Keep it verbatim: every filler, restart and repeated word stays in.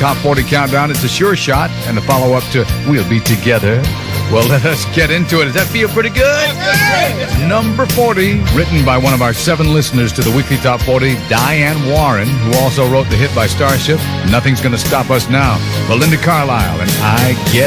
Top forty Countdown. It's a sure shot and a follow-up to We'll Be Together. Well, let us get into it. Does that feel pretty good? Number forty, written by one of our seven listeners to the Weekly Top forty, Diane Warren, who also wrote the hit by Starship, Nothing's Gonna Stop Us Now. Belinda Carlisle and I Get